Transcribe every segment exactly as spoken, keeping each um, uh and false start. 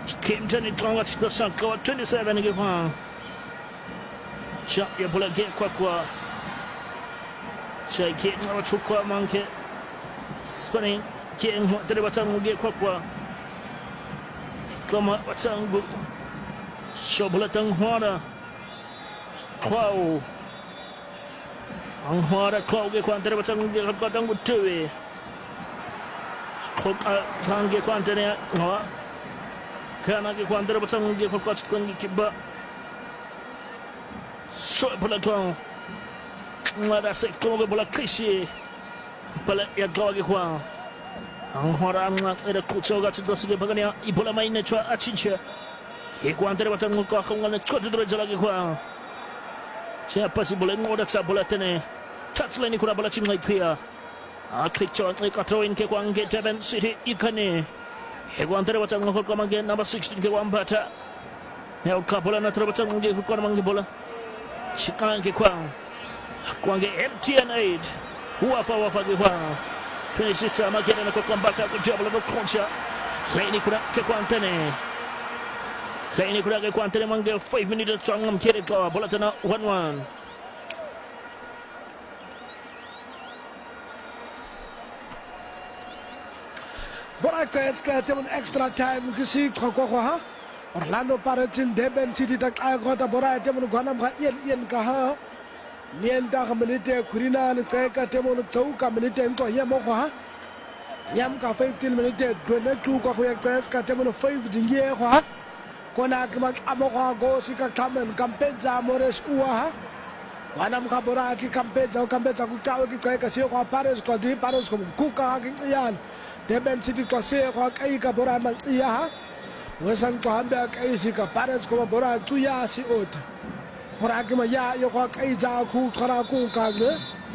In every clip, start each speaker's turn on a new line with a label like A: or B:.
A: Kimpton it going to the sun go twenty-seven give on. Shot your bullet get kwa. Shake it now to kwa monkey. Spinning getting to the bottom get kwa. Come on, what's on good? So bullet on water. Clow. On water clow get kwa the bottom get kwa down with two. Cloak out get kwa the Kana ke kwandere batang ge ko kwat kong ki ba so pula kong ngada se ko ge bola krishi pala ya go ge kwa ang hora ang era kucho ga tso se ge bagania I bola mai ne chwa achinche ke kwandere batang ko ko ngane ko dro jala ge kwa che possible ngoda sa bola tene tatsle ni kura bola chim ngai thia a click chot ke katroin ke kwang ge Durban City ikane Hewan terbaca mengokol kamangge number sixteen ke wambata. Neo kapola na terbaca mengge kukuan mangge bola. Chikan ke kwang. Kwang ke M T N eight. Wafa wafa ke kwang. twenty-six makena na kukuan bata ke jabla no koncha. Laini kuna ke kwang tene. Laini kuna ke kwang tene mangge five minutes chang ngam kere ko bola tena one one.
B: Bora Kreska temen extra time kisi koko ha Orlando Pirates in Durban City tak ay kota bora temen gwanam ka yen yen ka ha nien ta minute kurina ni ka temen tau ka minute ko yemo ko ha yam ka fifteen minute twenty-two ko ya Kreska temen five jingie ko ha kona ka mak amo ko go sika kamen kampenza mores uwa ha wanam ka bora ki kampenza kampenza ku tawo ki ka si ko Paris ko di Paris ko ku ka ki yan Durban City ko se ko kai ka bora mang iya ha wesan ko hambe kai si ka Paris ko bora tu ya si ot bora ki ma ya yo ko kai za ku khara ku ka ne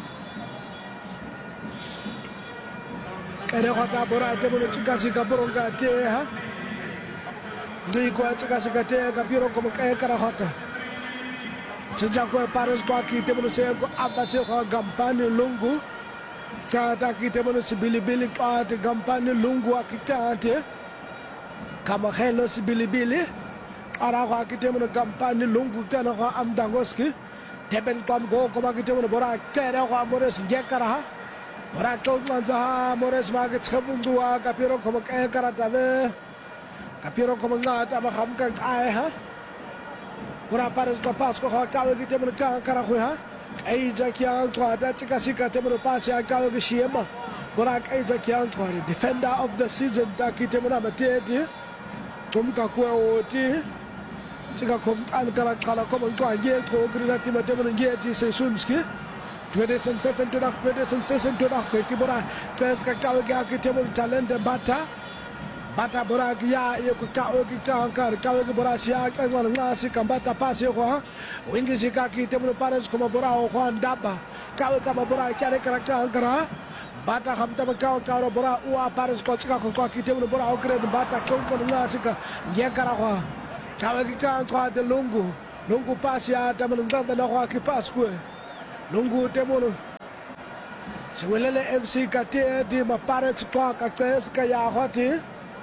B: kare ko ta bora te mo chika si ka boronga te ha ndi ko chika si ka te ka biro ko kai kara hota chinja ko Paris ko ki te mo se ko abase ko gampani lungu Kada kita mana si bili-bili pada gampani lungu kita ate, kama hello si bili-bili, arah kita mana gampani lungu kita nak am dangoski, Durban kam go kama kita mana bora kera ko mores jekara, bora kau manza mores maget sebundua kapiro kama kaya karatabe, kapiro kama ngat ama ham kang ay ha, bora Paris ko pas ko kau kita mana kang karahui ha. Ai Jakian Twada Chikasika Temno Pasha Kawa Shima Borak Ai Jakian Twada defender of the season Takitemana Mateti Tumka Kuoti Chikakum Ankara Kalakom and Twangate Grina Timatemon Geti Sesunski twenty-seven to the twenty-seven to the Kibora Teska Kawaki Temon Talent and Bata Bata Borakia Yokuka Kankar Kawaki Borasia and Nasi Kambata Pasio Wingisikaki Temno Paris Komabora Juan Daba Kawaka Bora Karaka Kankara Bata Hamtabaka Kara Bora Ua Paris Kochaka Koki Temno Bora Okre Bata Konko Nasika Yakarawa Kawaki Kankwa de Lungu Lungu Pasia Tamananga Nawaki Pasque Lungu Temono Siwelele F C Kate di Maparet Park Actes Kaya Hoti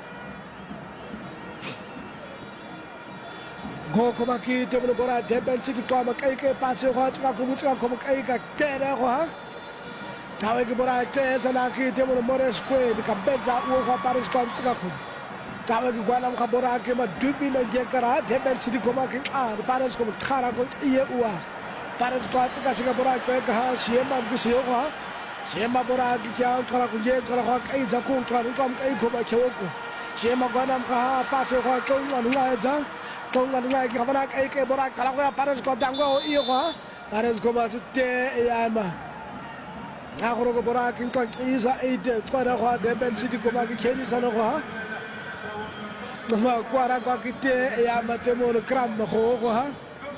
B: Go Komaki Temno Bora Durban City Kama Kaike Pasio Hotska Kumuska Komakaika Tere Hoa Tawaki Bora Tesanaki Temno Mores Square the Kambenza Uha Paris Komsikakum Tawaki Guanam Kaboraki Ma Dubina Gekara Durban City Komaki Ah the Paris Kom Karagon Ia Ua Paris Kotsika Singapore Kaka Siema Gusioha Siema Bora Gikan Karakuye Karak Aizakum Karukom Kaikoma Kyoko Siema Guanam Kaha Pasio Hotong and Liza Tong and like Havanak Ake Bora Kalaka Paris Kotango Iwa Paris Komasite Yama Ahoro Borak in Isa eight Twara Durban City Komaki Kenny Sanoha Nama Quara Kakite Yama Temor Kram Hoa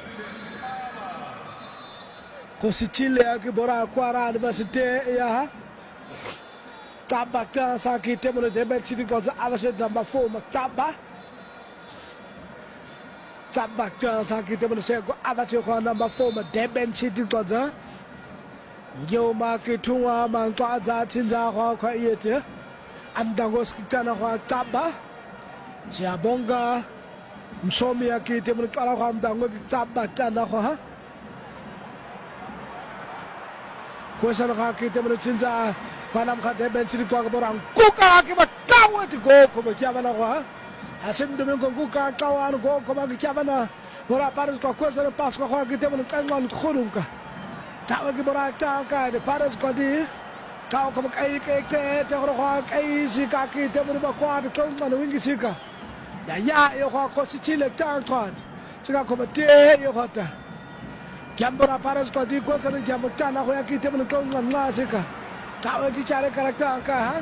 B: Kosichile Akibora Quara University Ya Tabaka Saki Temor Durban City Goes Avashet number four Mataba Tabaka Saki Temor Seko Avashet number four Durban City Goes Yo Makitua Mantwaza Tinza Hawkayete Amdagos Kitana Taba siyabonga msomi yakithe mqala kwamda ngokutsaba tana kwa kwesana kakithe mtsinza bana mkhade bensiri kwa borang kuka ke bakawa ti go ko bakyabana kwa asim domingo kuka kawan go ko bakyabana bora pares kwa kwesana pas kwa kithe mqangwan khurunka tawa ke bora ta ka de pares ko di kau ko kai ke te te ko kwa kai sika kithe mo kwa de ko man wingi sika ya ya yo ko si chile tan tan sika ko te yo hota Kiambora pares ko di ko sana kiambo tana ko yakite mo ko ngwa sika tawa ki chare karakta ka ha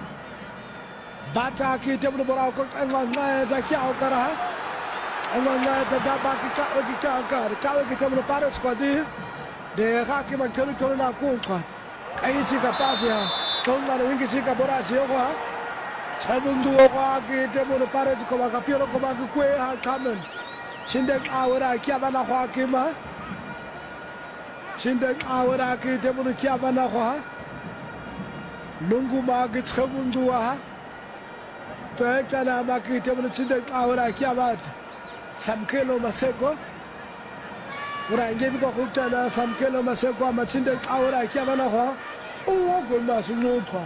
B: bata ki te mo bora ko ngwa ngwa za kiao kara ha ngwa ngwa za da ba ki ka o ki ka ka tawa ki te mo pares ko di de ha ki man tolu tolu na ko ko kai sika pasi ha ko ngwa wingi sika bora si ko ha sabundu ko ki te mo pares ko ba ka piero ko ba ku ha kamen shinde awara ki abana ko ki ma Sindek awara ki demunu kiabana kwa lungu magi tshabundu wa tekta na maki demunu sindek awara kiabat samkelo maseko ura ngebi ko kutana samkelo maseko ama sindek awara kiabana kwa uwo ko masunu kwa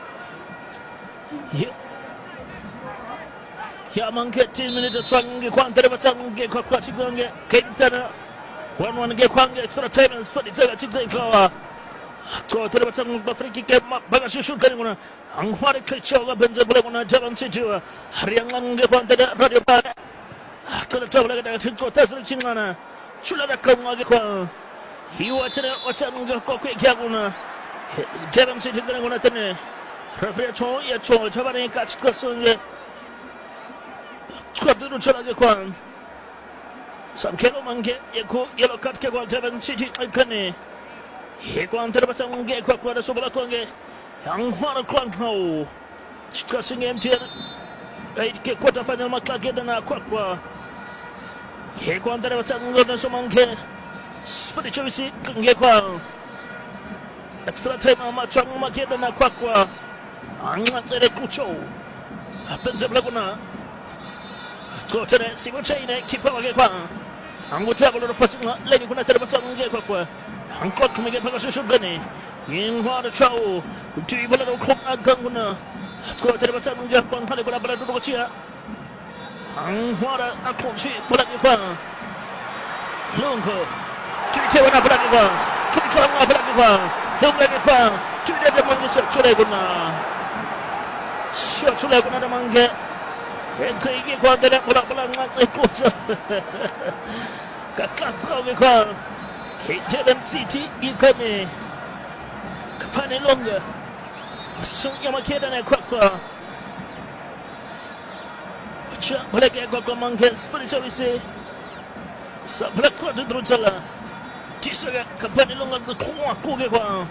A: ya manke ten minutes twange kwantere batange kwa kwa chigonge kentana one one ge kwange extra time and spot itsaga chikde kwa to tere batang bafriki ke baga shushu kaninguna angware klechoga benze bule kuna jalan sijua hariangan ge kwantere radio pa kala tawla ga tinko tasri chingana chula da kama ge kwa hiwa tere wachan ge ko kwe kyaguna jalan sijua kaninguna tene referee cho ya cho chabane ka chikasonge chukaduru chula ge kwa Samkelo mange yeko yellow card ke kwa Devon City ikane yeko antara basange kwa kwa sobala konge angwara kwanho chikasinge M T N eight ke quarter final maklake dana kwa kwa yeko antara basange na somange spiritual visi nge kwa extra time ama changu makeda na kwa kwa angatere kucho apenze blaguna Kotere sigo chaine kipa wage kwa Ango travel ro pasinga leni kuna tere basange kwa kwa Anko kumige paka shugane Yingwa chao Tui bola ro kong aganguna Kotere basange kwa ngale bola bola ro chia Angwa akonchi bola kwa Longo Tui te wana bola kwa Tui kwa bola kwa Longo kwa Tui de mange chule kuna Sio chule kuna de mange Entegi kwa dele bola bola ngatse kocha kakatra kwa Devon City ikane kapane longa sunya makeda na kwa kwa acha bola ke kwa kwa manke spiritual se sa bola kwa drutala tisaga kapane longa kwa kwa kwa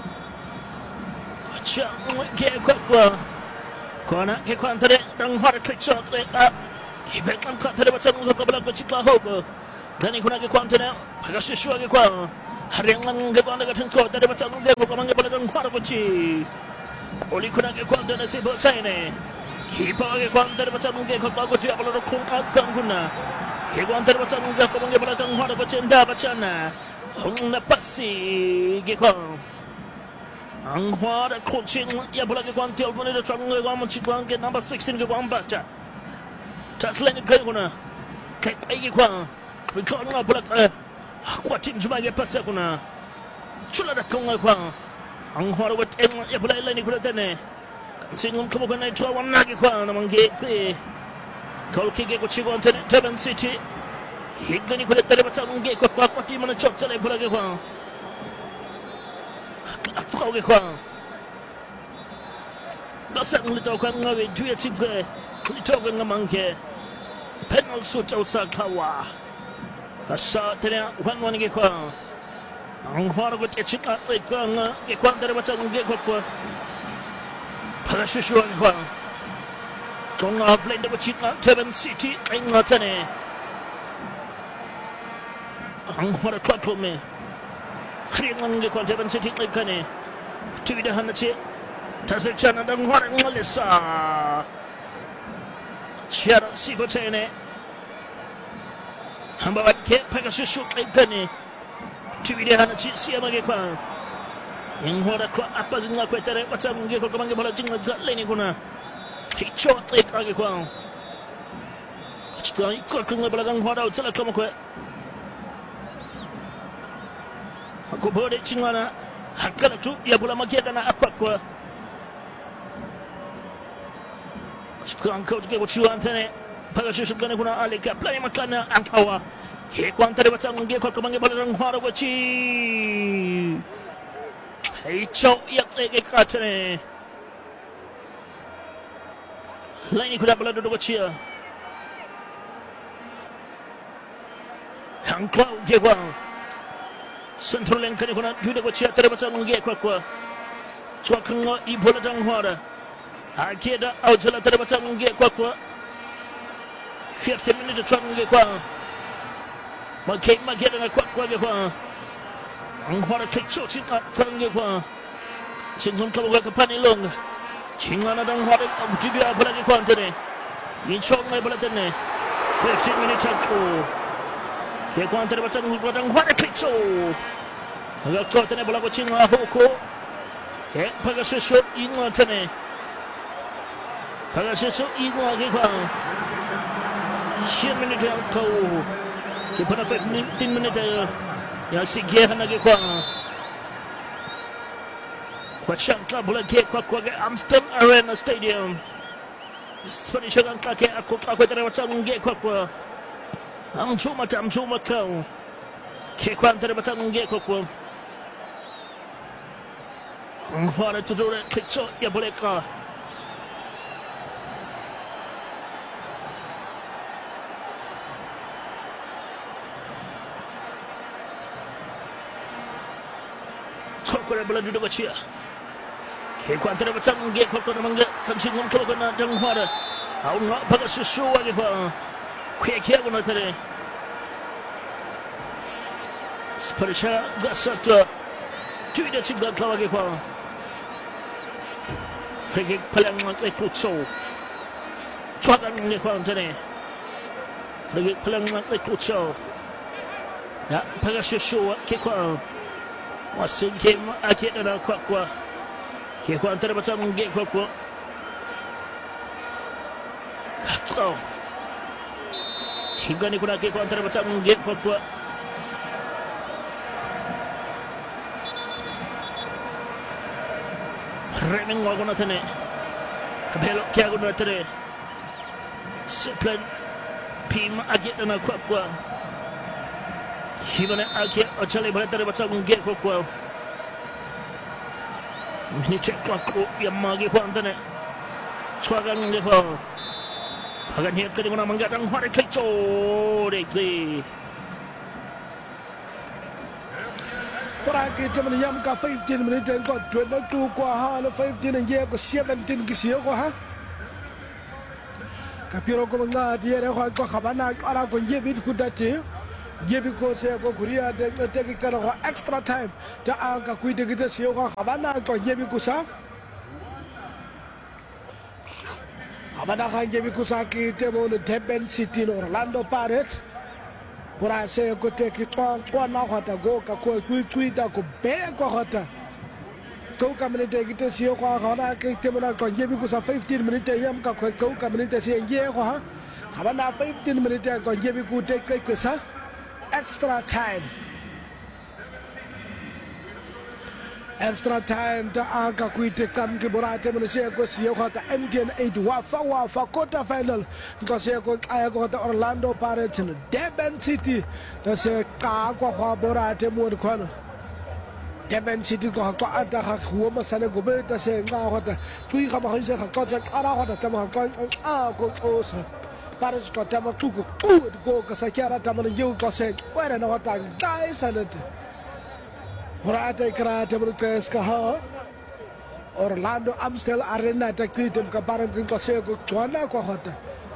A: acha ke kwa kwa Kona ke kwantare dang har click shot a kibe kam kwantare batang ko bala ko chikla hobo dani kuna ke kwantare pagashi shwa ke kwa hariangan ke kwantare gatin ko dare batang de ko mangi bala dang kwar ko chi oli kuna ke kwantare se bo chaine kipa ke kwantare batang ke ko ko chi bala ko ka sang kuna ke kwantare batang ko mangi bala dang kwar ko chenda bachana honna pasi ke kwa Anghwara coaching ya bola ke kwanti alfone de changu ga mo chikwan ke number sixteen ke kwamba cha tasleni ke kuna ke ai kwa ko nga bola kwa tim juma ke pasa kuna chula da konga kwa anghwara wat en ya bola ile ni kuna tene singum ko ko na twa wana ke kwa na mangi te kol ke ko chikwan tene Devon City higani ko tere bacha nge ko kwa kwa tim na chok sale bola ke kwa Atauge kwa Gasak nilito kwa ngawe Tuya chikze Nilitoge nga manke Penal suit Osakawa Kasha tena Wan wan ge kwa Anghwara gut e chika Tse kwa nga Ge kwa ndare bacha nge kwa kwa Pagashushua ge kwa Konga haflende kwa chika Devon City Inga tane Anghwara kwa kome Kringan ge kwa Devon City ikane Tuida hanachi Tasik chana dang warang malisa Chiara Sibotene hamba wake paka shushu kaikani tuwide hana chisi ya mage kwa inghora kwa apa zinga kwa tere wata mungi kwa kamange bola jinga galeni kuna kicho tsekage kwa chita ikor kunga bola ganghora utsala kama kwa hakubode chingana hakala tu ya bola mageda na apa kwa sekarang kau juga bercuan tene pada sesuatu kuna alika plani makana angkawa ke kuantar baca mungkin kau kemanggil balarang hara baci hei chow yak eke katene lain kuda balar duduk baci angkau ke kuang sentral yang kini kuna duduk baci terbaca mungkin kau kau cuak kengo ibu ladang hara Akida au jala tere baca nge kwa kwa fifteen minutes twa nge kwa make make na kwa kwa kwa angwara kicho chika nge kwa chinzon ka kwa kapani long chingana dang hore abutibi abula ke kwa tere incho ngai bala tene fifteen minutes ko ke kwa tere baca nge kwa dang hore kicho aga ko tene bala ko chinga hoko ke paga shosho inga tene pada sesu itu lagi bang, sembilan minit yang kau, kepada fifteen minit yang sekian lagi bang, kuacang klub bola ke kuat kuat Amstel Arena Stadium, seperti sekarang kakek aku aku terbaca mungkin kuat kuat, amcu macam amcu macam, ke kuat terbaca mungkin kuat kuat, orang itu tu kecil ya boleh kah? Kau bola duduk baca. Ke kuat antara baca mungkin kau kau mangga kancing kau kau nak jang hara. Aku nak pada sesuatu lagi pak. Kau kaya kau nak tadi. Seperti saya gasat tu. Tidak cinta kau lagi pak. Free paling nak ikut show. Cuakan ni kau tadi. Free paling nak ikut show. Ya pada sesuatu kau. Masuk game akhir dah kuat kuat. Kau antara macam mungkin kuat kuat. Kacau. Hingga ni kuna kau antara macam mungkin kuat kuat. Remeng aku nak tene. Belok kia aku nak tene. Seplan pim akhir dah kuat kuat. Hibane akhir acale boleh terbaca mungkin kau kau. Ini cek aku yang magi kau antara. Suakan mungkin kau. Agan hiat kau dengan menggadang hari kecil dek.
B: Orang kita menyam ka fifteen minit dan kau twenty-two kau ha, le fifteen yang kau seventeen kisih kau ha. Kapiro kau mengat dia kau kau khabana orang kau ye bit kudati. Gebi ko se ko kuria de te ki kala ko extra time ta anga kui de gite se ko khabana ko gebi kusa khabana ka gebi kusa ki te mo ne Durban City no Orlando Pirates pura se ko te ki to ko na khata go ka ko kui kui ta ko be ko khata ko ka mene de gite se ko khana ki te mo na ko gebi kusa fifteen minutes yam ka ko ko ka mene te se ye ko ha khabana fifteen minutes ko gebi ku te kai kusa extra time extra time ta aka kuite kam ke borate mun se ko siyo khata M T N eight wa fa wa fa quarter final ko se ko aya ko ta Orlando Pirates in Durban City ta se ka ko kha borate mun ko Durban City ko ko ata kha khuwa masane go be ta se nga khata tui kha ma khise kha ko sa ara khata ta ma ko a ko osa Paris ko tama tuku ku go ka sakiara tama nyu ko se wera na wata dai sanet Horata ikra tama tes ka ha Orlando Amstel Arena ta kitem ka param ko se ko twana ko hota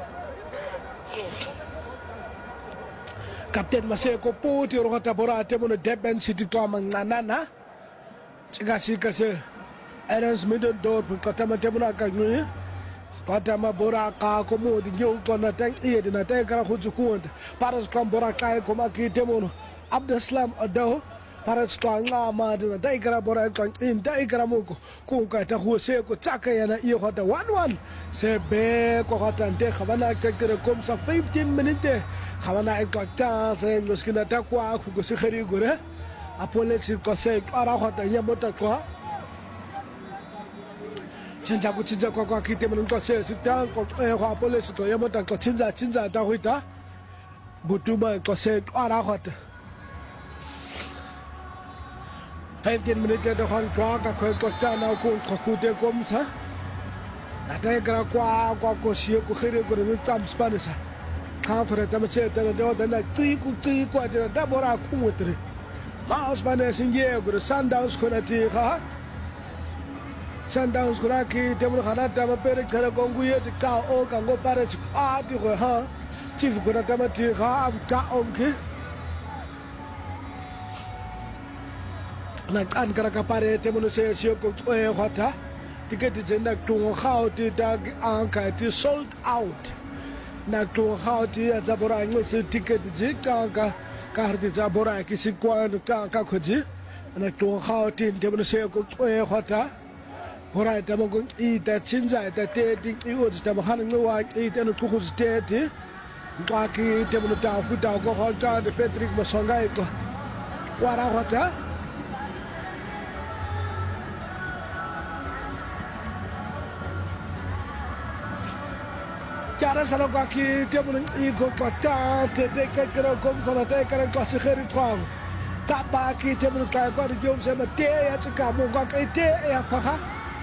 B: Kapten Maseko puti rota borate mo Durban City to manganana Siga siga se Ernest Middendorp ko tama tama ka nyu kota mabora ka ko mo di ngeu ko na tang e di na tang kara khu ku paras kam bora kai ko ma ki temono Abdeslam ado paras ko nga ma di na dai kara bora ko in dai kara mo ko ku ka ta khu se ko tsaka yana i hota one one se be ko hota nte khabana ka kere kom sa fifteen minutes khabana e ko ta se muskina ta kwa khu ko se khari gore apole si ko se ara hota ya mota ko 진짜 그 진짜 거기 기 때문에 거세 식당 거에 화 폴레스도 여모다 거 진짜 진짜 다 호이다 무투마 거세 알아하다 fifteen minutes de hon ko ka ko ko chana ko ko ku de komsa na te gra kwa kwa ko sie ko khere ko ni cham spanish ka ko re tam se te de de na ti ku ti ko de da bora ku mutre ma spanish nge ko Sundowns ko na ti ha Sundowns kuraki temu khana tama pere khara kongu ye ka o ka ngo pare a ti go ha chief kuna tama ti kha am ka on ki na kan kara ka pare temu no se se ko e khata ticket je na tu khao ti da an ka ti sold out na tu khao ti ya zabora ngo se ticket je ka ka ka har ti zabora ki si kwa ka ka khoji na tu khao ti temu no se ko e khata Horai tama ko ita chinza ita teti iwo tama hana ngwa ita no kuku teti ngwaki tama no tau ku tau ko hota de Patrick Masonga iko wara hota Cara sana kwaki tama no iko kota te te kakira kom sana te kakira kwa sikheri twang Tapa ki tama no kaya kwa di jom sema te ya tsika mo kwa kai te ya kwa ha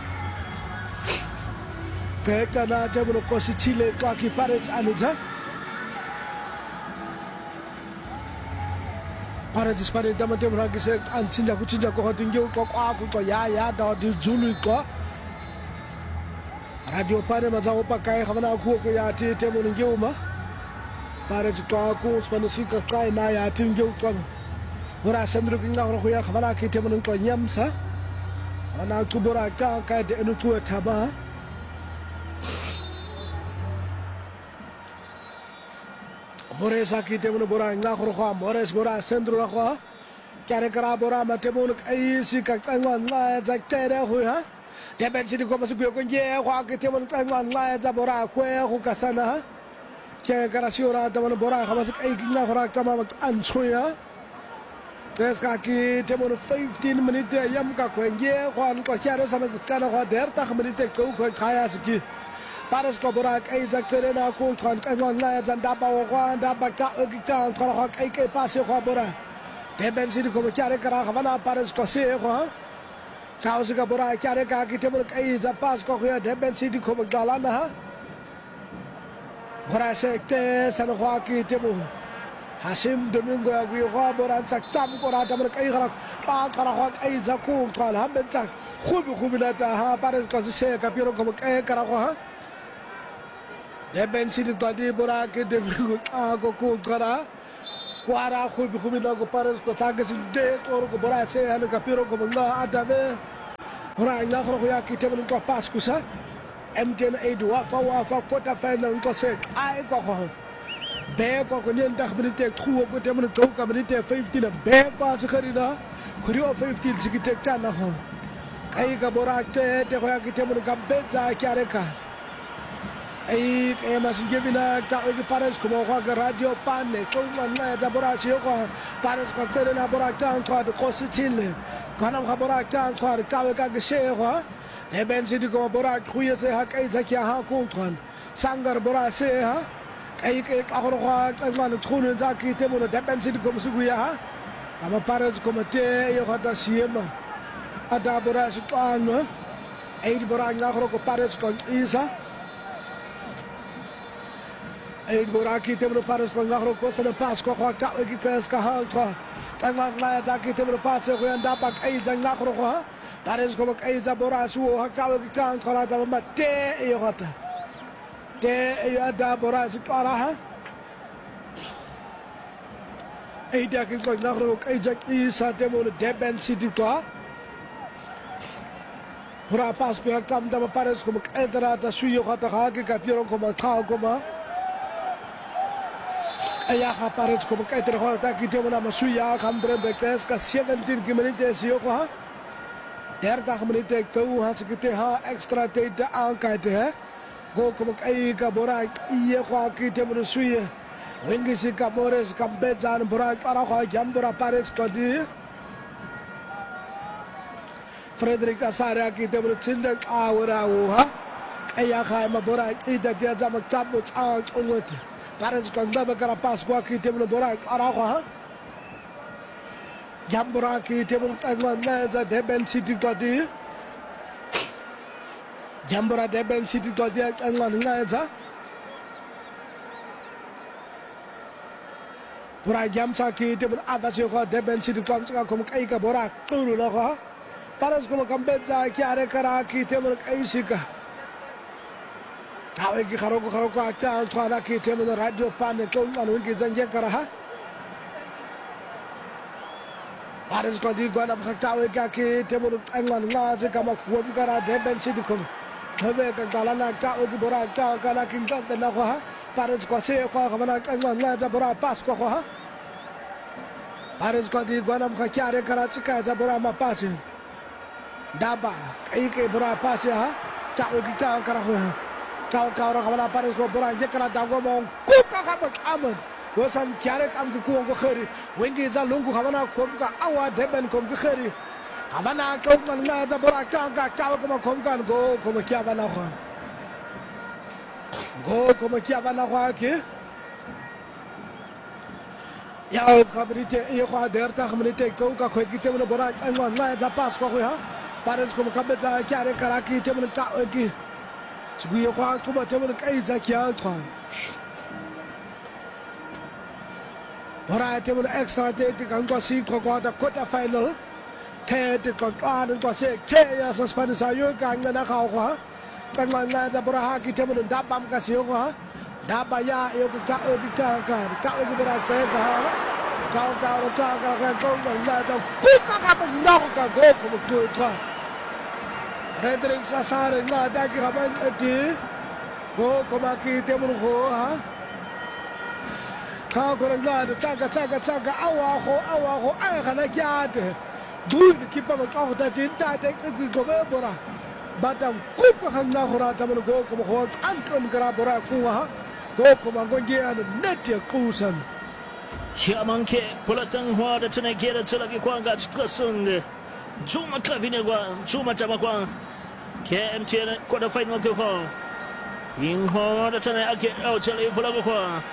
B: Feka na temu no kosi Chile kwa ki Pirates anuja Pirates Pirates dama temu na kise an chinja ku chinja ko hotingi ko kwa ku ko ya ya da di zulu ko radio pare maza opa kai khavana ku ko ya ti temu no ngiuma Pirates ko ku Spanish ka kai na ya ti ngiu ko ora sandro kinga ko ya khavana ki temu no ko nyamsa ana ku bora ka ka de no tu thaba Mores aquí temu bora nga khro kha Mores bora sendro ra kha kare kara bora ma temu ai si ka ngwa nga za tere hu ha de ben si ko ma su ko nge kha ke temu ngwa nga za bora kwe hu ka sana ke kara si ora temu bora kha ma su ai nga khra ka ma an choya des ka ki temu fifteen minutes yam ka ko nge kha ko kare sana ka na kha der ta minutes ko ko khaya ski Pares ko borak ay zakere na ko kan kan na zan da ba wa da ba ka ki kan ko ha ay ke passe ko bora de ben si ko kare kara khana pares ko se ko chao se ka bora kare ka ki temu ay za pas ko ya de ben si ko gala na ha bora se te san ko ki temu Hasim Domingo ya wi ko bora sak cham ko ra temu ay khara ka kara ha ay za ko kan ha ben sak khub khub na ta ha pares ko se ka piro ko ay kara ko ha de ben si de tadi bora ke de ko ko kara kwara khub khub na ko pares ko tag si de ko ko bora se han ka piro ko nga adave bora nga ko ya ki temu ko pas ku sa M ten eight wa fa wa fa ko ta fa na ko se ai ko ko be ko ko nyen tax bi te khu ko temu ko ka bi te fifteen be pa se kharina ko rio fifteen si ki te tana ho kai ka bora te te ko ya ki temu ka be za kyare ka Ay, eh, mas givina ta ogi pares como kwa radio panne, como na za bora sio kwa pares kwa tele na bora tan kwa de kosi chile. Kana kwa bora tan kwa de tawe ka geshe kwa. De ben si di como bora khuye se ha kai za kya ha ko kon. Sangar bora se ha. Ay ke ka ro kwa kwa no khune za ki te mo de ben si di como su ya ha. Ama pares como te yo khata siema. Ada bora su kwa no. Ay di bora nga ko pares ko isa. Ay bora ki temu pares pa ngaro ko sa pas ko ka ki tes ka ha ko tanga la za ki temu pas ko anda pa ai za ngaro ko pares ko ai za bora su ha ka ki kan ko la ta ma te yo hata te ya da bora su para ha ai da ki ko ngaro ko ai za ki sa temu de ben city ko Pura pas ko kam da pares ko entra ta suyo khata khaki ka piero ko ma khao ko ma aya kha pares ko ka entra khata ki te na suya kham dre bekes ka seventeen minutes yo ko ha dertig minute to ha sekite ha extra tijd aan kaite hè go ko ai ka bora iye ko ki te mo suya wengi si ka mores ka bezan bora para ko jam bora pares ko di Frederica Sara ki te mo chinda awra ha aya kha ma bora ida dia za ma tap mo cha ongot pares ko ndaba kara pas ko ki te mo bora para ko ha jam bora ki te mo tangwan na za Deben City ko di jam bora Deben City ko di tangwan na za bora jam sa ki te mo avasio ko Deben City ko ka ko kai ka bora turu lo ko Paras ko makambetsa kiare kara ki temur kaisika tawe ki kharo ko kharo ko ata thana ki temur radio pan ko anu ki jangje kara ha Paras ko di gona tawe ka ki temur angwan nga se kama khum kara Deben City ko thave ka galana tawe ki bora ta kala kin ta na ko ha Paras ko se ko khamana angwan nga za bora pas ko ko ha Paras ko di gona kiare kara chika za bora ma pas Daba, kai kai bora pas ya, cak lagi cak kerana aku, cak kau orang kemana paris kau bora je kerana dagu mong, kuka kamu kaman, wasan kiara kamu kuang kau khari, wengi za lungu kemana kau ka awal Deben kau khari, kemana kau mana za bora cak cak cak kau kau kan go kau kia mana kau, go kau kia mana kau ke, ya khabri te ye kau derta khamri te kau ka kau kita mana bora angwan mana za pas kau ha. Pares ko makabeza kiare karaki temul ta ki siguye kwa kuma temul kai zakiya kwa bora temul extra te kan ko si ko ko da quarter final te te ko ka ko se ke ya suspend sa yo kan na kha kwa kan ma na za bora ha ki temul da bam ka si ko da ba ya yo ko ta o bi ta ka ta o bi bora te ka ta ka ro ta ka ka ko na za ku ka ka ba na ka go ko to ka Frederick Sasar na dagi haban ati ko komaki temur ho ha ka ko na da tsaga tsaga tsaga awa ho awa ho ai kana kyade dun ki ba ka ho ta tin ta de ki go be bora badam ku ka hanna hora ta mun go ko ho anton gra bora ku ha go ko ma gonge an net ya kusan
A: Yamanke polatan hwa da tana gera tsalagi kwanga tskasung Juma kavine kwa Juma chama kwa K M T N quarter final ke kwa Yin hwa da tana ake au chale polago kwa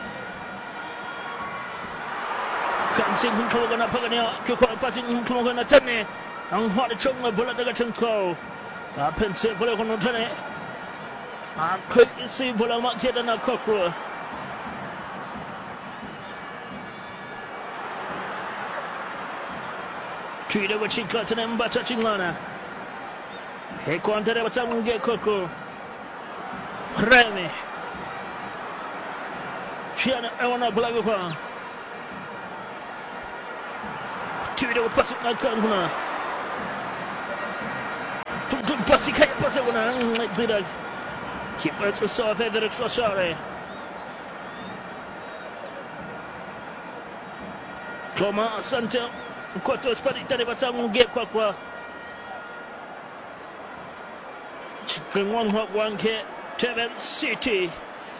A: Kansin hun kawa na pagania ke kwa pasin hun kawa na tane ang hwa da chunga bola daga chungko a pense bola kono tane a quick isi bola ma ke da na kokro Tuida wa chika tana mbata chingana Heko antere wa tsamunge koko Reme Fiana ewana bulago kwa Tuida wa pasi akan huna Tum pasi kaya pasi wana Zida Keep it to saw Frederick Sasare Koma asante Kwato sparita de batsamu ge kwa kwa Chikengwan hwa wanke Deben City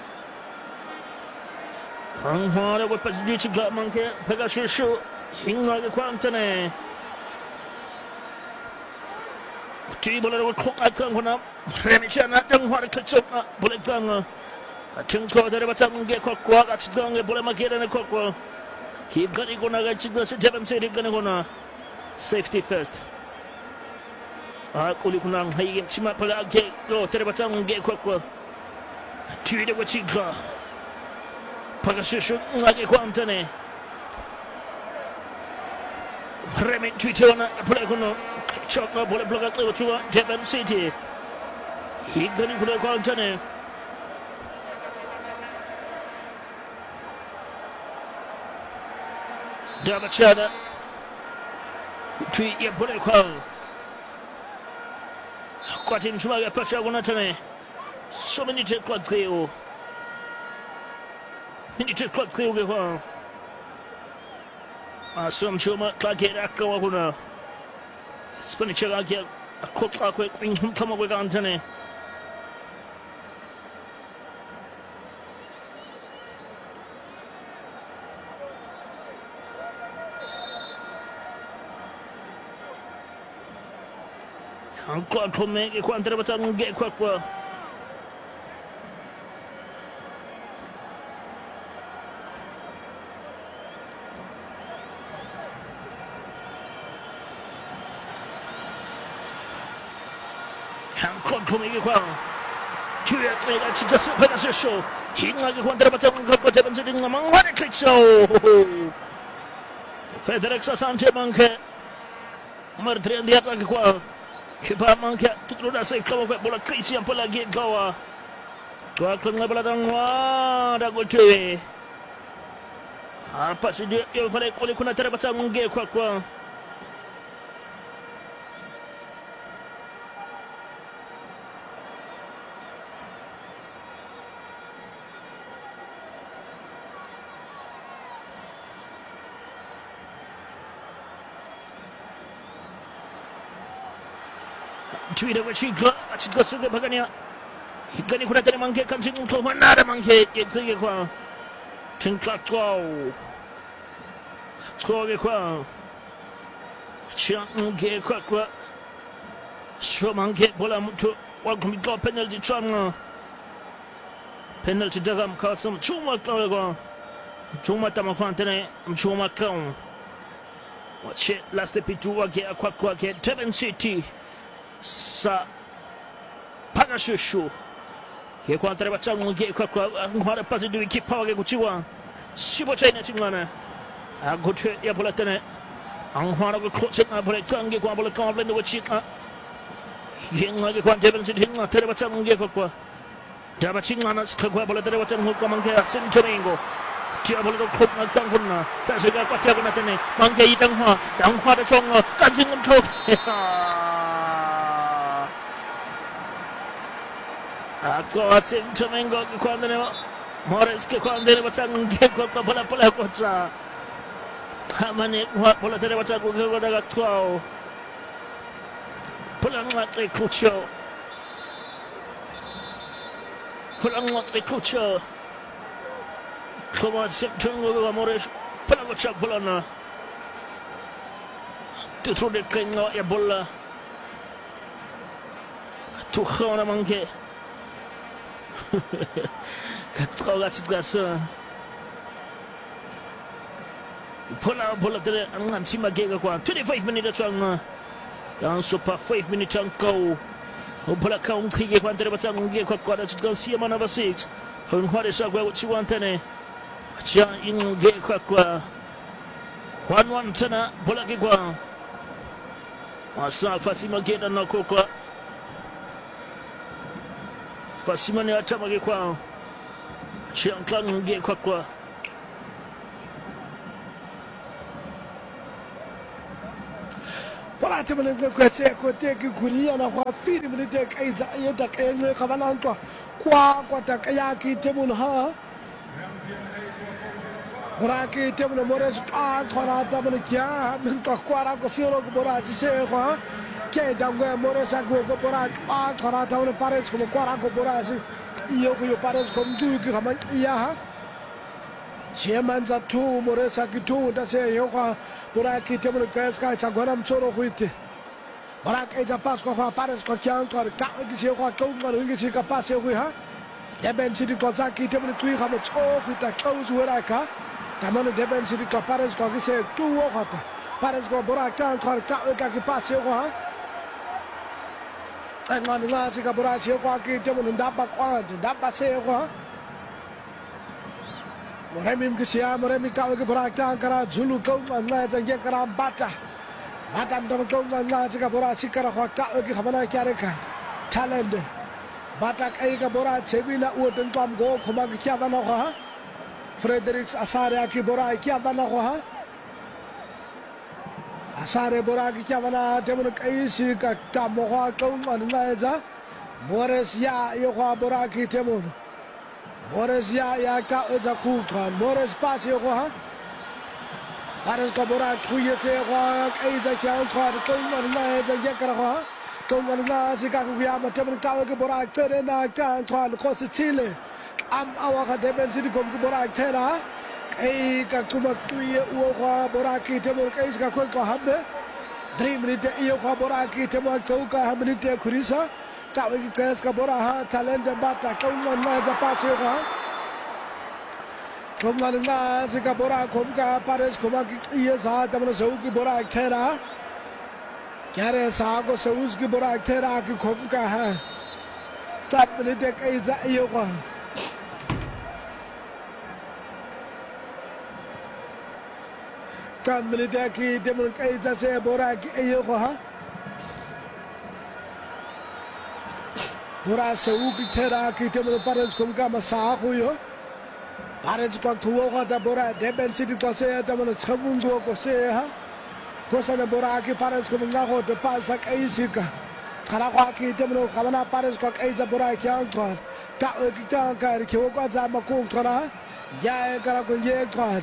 A: Hang hwa de wapa jichi ga manke Pega shishu Hingwa ge kwa mtane Ti bola de wakong akang hwana Remicha na tang hwa de kachok na Bole kanga Tingko de batsamu ge kwa kwa Gatsidonge bole makere ne kwa kwa Keep gonna go na chida se Deben City gonna go na safety first. Ah kuli kuna hai chima pala ge go tere batang ge kwa kwa. Tuide wa chika. Paga shishu ngage kwa mtane. Remi tuite wana pala kuna chok na bola bloga kwa chua Deben City. Keep gonna kuna kwa mtane. Dabachada Tweet your bullet call Quatin Chumaga Pasha Gonatane. So many to Quad Cleo. Many to Quad Cleo. Some Chuma Clagate Akawaguna. Spanichella, a cook like Queen come up with Antony. Quad come make a quantity of time get quite well. Quad come make a quantity. Two years later, she just put us a show. He like a quantity of time got what happens in the monk. What a click show! Federico Sanchez Monkey. Martin the Atlantic. Kipa Monkey, tutto da sei come bola crisi un po' la gate goa. Tua con la bola da gote. Ah, passi di io pare con una terra pazza un gate qua qua. Twitter which he got, she got to the Pagania. He got it with a monkey, continuing to another monkey. It's the equal. Ten clock twelve. Twelve equal. Chant gay quack. Show monkey, Bola to welcome to go penalty trauma. Penalty Dagam Castle, Chuma Clago. Chuma Tamaquantane, Chuma Crown. Watch it, last epitua get a quack quack at Tevin City. Sa Panashushu. Che quanto ne facciamo che qua qua ancora passi di chi paga che ci va. Si può c'è nessuna. A gote ya polatene. Ancora che croce na pole tangi qua pole con blendo ci. Yenga che quanto ben si tinga te facciamo che qua qua. Da facciamo na qua pole te facciamo come che a Sentoringo. Ti ha voluto con na tangunna. Ta se ga qua na tene. Manche i tangha, tangha da chong. Kan sing ko. Ako Sentoringo quando ne Morris che quando ne facciamo che qua pola pola cosa. Hamane pola te facciamo che da gattuao. Pola non è cuccio. Pola non è cuccio. Come Sentoringo Morris pola cosa pola. Tu trovi che no è bolla. Tu khona manche. Katroga situation. Pola pola tele angan sima gega kwa twenty-five minutes chang. Dan super five minutes chang ko. Pola kaung khige kwa tele batang ge kwa kwa da sia number six. Fon hore sa kwa uchi wantene. Cha in ge kwa kwa. One one tena pola ge kwa. Asa fasima ge da nako kwa. Fasimani atamage kwa Chianklang nge kwa kwa
B: Para te mene kwa te ko te ki kuria na kwa firi mene te kai za ye ta kai nge khabana ntwa kwa kwa ta kaya ki te mun ha Bora ki te mun mores ka thora ta mene kya min ka kwara ko siro ko bora si se ko che dangue morosa go go bora a thora ta un pares como kwara go bora si io ko pares kom du ki khaman iya ha Chairman za tu morosa ki tu da se yo ko bora ki te mun ka ska cha gonam choro huite bora ka ja pas ko fa pares ko kyang ko ka ki se ko ko ko ngi si ka pas se hui ha deben city ko za ki te mun tu kham cho huita ko zu ra ka ta mun deben city ko pares ko ki se tu wo ko pares ko bora ka ko ka ki pas se ko ha Ngan nga si ka bora si ko ki te mun da ba kwa da ba se ko Moremi mkisia moremi ka ki bora ka kara zulu ko nga za ge kara bata bata ndo ko nga si ka bora si kara ko ka ki khamana kyare ka talent bata kai ka bora chebila u ten tom go khoma ki kya bana ko ha Fredericks Asaria ki bora kya bana ko ha Asare Boraki Kavana Temur Kaisi Tamoha Kaumanaza Mores Ya Yoha Boraki Temur Mores Ya Yaka Zakutan Mores Pasio Paris Kabora Kuyese Kaisa Kyanka Kaumanaza Yakara Kaumanaza Kakuyama Temur Kawakabora Terena Kantan Costa Chile Am Awaka Deben City Kobora Tera Ei kakuma tuye uoha boraki temo kais ka kon ko hambe three minute uoha boraki temo chauka hamnite khurisa tawi kais ka bora ha talent bata kaunga na za pase ha kaunga na zika bora komka pares koma ki ye sa tamna sau ki bora khera kyare sa ko saus ki bora khera ki komka ha tat minute kai za uoha Kan militaki demon kaisa se boraki ayoha Bora sauki teraki demon pares kumka masa huyo Pares kwa tuoha da bora deben city ko se demon chamungo ko se ha Kosana boraki pares kumka ho de pasa kaisika Karakwa ki demon kamana pares kwa kaisa boraki anko Ta ki ta ka ki ko za ma ko tora ya kara ko ye kwat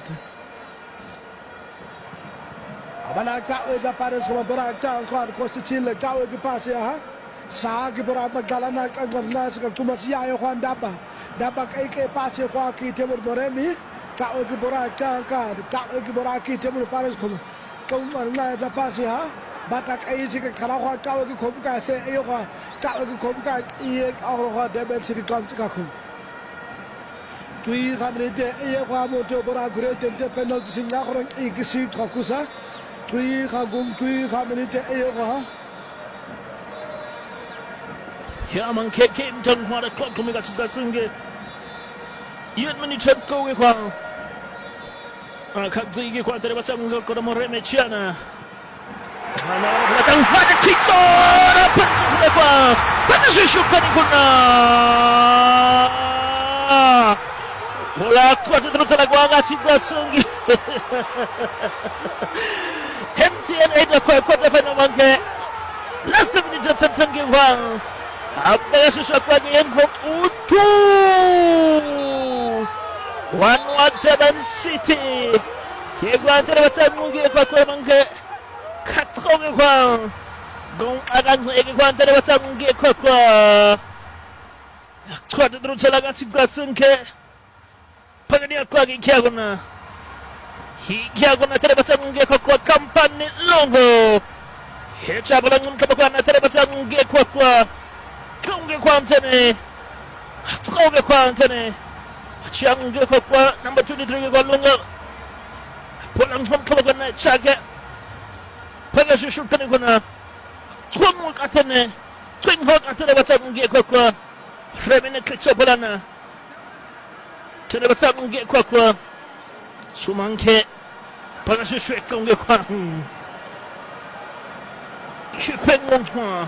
B: Abana kawe za pares kuma bora ta kwar ko si chile kawe ki pase ha sa ki bora magalana ka gwarna ka kuma si ayo kwan daba daba kai ke pase kwa ki temur boremi kawe ki bora ta ka kawe ki bora ki temur pares kuma kuma na za pase ha bata kai si ka kara kwa kawe ki komka se ayo kwa kawe ki komka iye aho kwa deben si kan ka ku tui samne de iye kwa moto bora gure tente penalty singa khorang ikisi thakusa Tui kagum tui kaminite ayoga.
A: Ja, man kan ikke den fra der klok kommer til at synge. Yet many chat go with one. Ah, kan ikke gå til at tage gå der more med China. Han har den fra der kick så der punch på der. Hvad er så kan ikke kunne. Bola kuat terus la gua ngasih ke sungi. Henti an ada kuat kuat dapat namangke. Last minute tentang gewang. Apa yang susah lagi yang kok utu. One one Japan City. Kegwan terbaca mugi kuat kuat namangke. Katro gewang. Dong akan kegwan terbaca mugi kuat kuat. Kuat terus la ngasih ke sungi. Pagania kwagi kiagona hi kiagona terbaca nge kwa kampani longo hecha bulangun kabakana terbaca nge kwa kwa kunge kwa mtene kunge kwa mtene chiang nge kwa kwa number twenty-three kwa longo pulang from kabakana chaga pagashu shukani kuna kungu katene kungu terbaca nge kwa kwa remene kitso bulana terbaca nge kwa kwa sumanke pagashu shweka nge kwa kipen montwa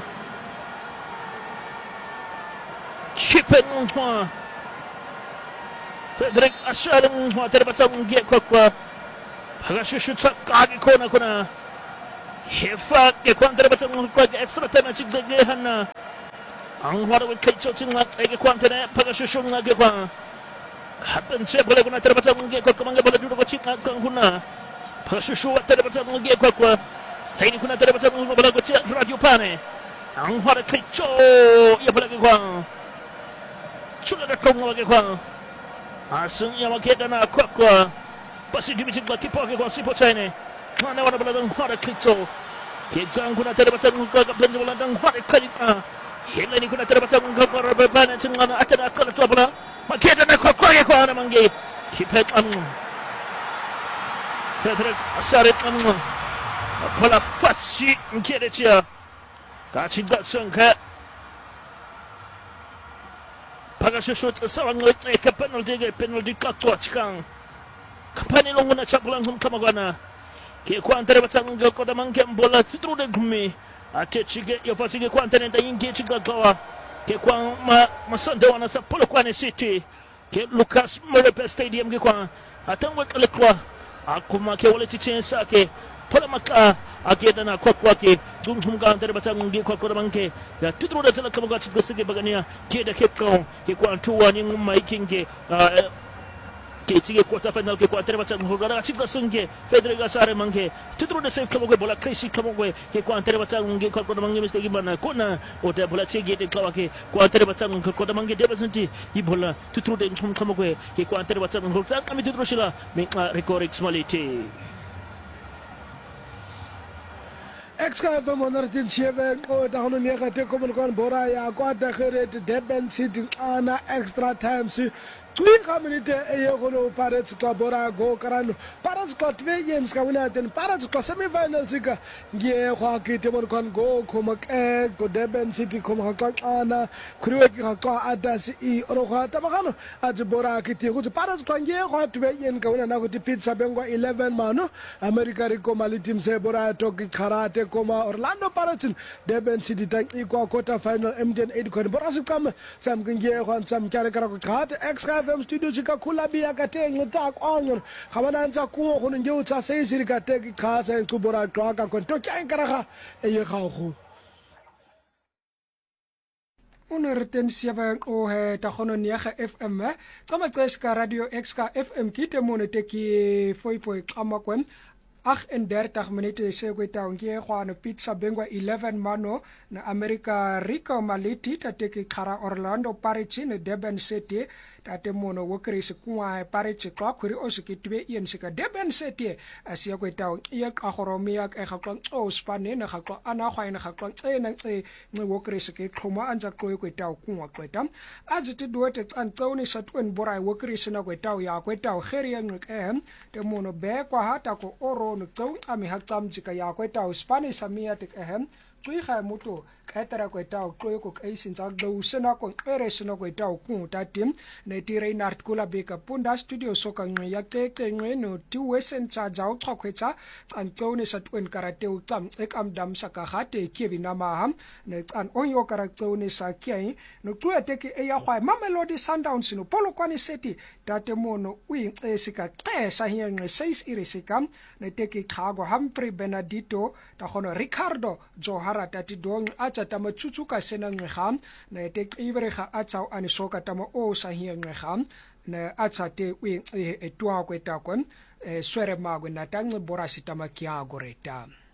A: kipen montwa Frederick Ashar montwa terbaca nge kwa kwa pagashu shweka kagi kona kuna hefa ke kwa terbaca nge kwa extra time chigge hanna angwara we kaicho chinga ege kwa tene pagashu shunga ge kwa Happen boleh guna terbaca mungkin kau kemangga boleh duduk kecil kau guna. Persusu terbaca mungkin kau kau. Hari ini guna terbaca mungkin boleh kecil radio pane. Angwar kecil ia boleh kau. Sudah dah kau boleh kau. Asing yang makin dana kau kau. Pasti dimicik lagi pakai kau si pocah ini. Mana orang boleh angwar kecil. Kita guna terbaca mungkin kau belanja boleh angwar kecil. Hari ini guna terbaca mungkin kau berbana cengana akan akan tu apa? Makita na kwa kwa kwa na mangi kipet anu Frederick Asaret anu Pola fasi mkere chia Kachi datsun ka Pagashu shoot asawang ngoit ka penalty ka penalty ka kwa chikang Kapani longo na chakulang hum kamagana Ke kwa antere batang nga kwa damang kem bola tutrude gumi Ate chige yo fasi ke kwa antere nda yingi chiga kawa Ke kwa ma masande wana sa Polokwane City ke Lucas Morepe Stadium ke kwa atangwe kale kwa akuma ke wale chichen sake pola maka akita na kwa kwake tumfunga antare batang ngi kwa kwa manke ya tudro da sala kama gachi gosige bagania ke da ke ko ke kwa tuwa ni mai kinge ke tige quarter final ke kwa antare batang hogara gachi gosunge Federica Sare manke tudro da save kama bola crazy kama ke kwa antare batang ngi kwa kwa manke mistake bana kona ota bola tige de kwa ke kwa antare batang kwa kwa manke de basanti i bola tudro de tum kama ke kwa antare batang hogara kami tudro shila me record exmalite
B: Exka F M one oh seven o da hono ne ga te ko mon kon bora ya kwa da khere Durban City ana extra time si three minute e ye go no Pirates ka bora go karano Pirates ka tve yens ka wina ten Pirates ka semi final sika ngie kwa ke te mon kon go ko mak e go Durban City ko ma ka ana kriwe ki ka ada si i ro ga ta magano a je bora ke te go Pirates ka ngie kwa tve yen ka wina na go ti pizza bengwa eleven mano America ri ko mali team se bora to ki karate koma Orlando Pirates Durban City tank iko quarter final M D N eight ko bora se kam sam ngie kwa sam kare kara ko ka X F M studio sika kula biya ka te ngota kwangor khabana ntsa kuo go nge o tsa se se ka te ki khasa ku bora twa ka ko to kya kara ga e ye ga go unerten seven o he ta khono nega F M tsama tseska radio X ka F M ki te monete ki foi foi kama kwen thirty-eight minute se go taonge go ana pizza bengwa eleven mano na America Rico Maliti ta teke khara Orlando Pirates ne Durban City tate mono wokre se kwa Pirates kwa khuri o se kitwe yen se ka Durban City asia go taong ye ka goromia ka ga kwa o Spane na ga kwa ana gwa ina ga kwa tsena tse ne wokre se ke khoma anza go go taw kwa kweta azite duote tsantsauni satwen borai wokre se na go taw ya go taw kheri ya ngke te mono be kwa hata ko oro no tsau ami haktam tsika ya ko taw Spanish samia tik ehem tui kha moto kaitara ko taw ko ko kaisin sa do sena ko ere sena ko taw ku ta tim ne ti Reinhard Kula beka punda studio soka ngwe ya te te ngwe no ti wesen cha jaw twa khwetsa an tsone sa twen karate u tsam ek am dam saka khate ke bina ma ham ne an onyo kara tsone sa kyai no tu ate ke e ya khwa Mamelodi Sundowns no Polokwane City tate mono ui e sika ke sa hiya ngwe seis irisikam ne te ke khago Humphrey Benedito ta khono Ricardo Johara tati dong acha tama chuchuka sena ngwe kham ne te ibre kha acha ani soka tama o sa hiya ngwe kham ne acha te ui e tua kweta kon swere magwe na tang borasita makia goreta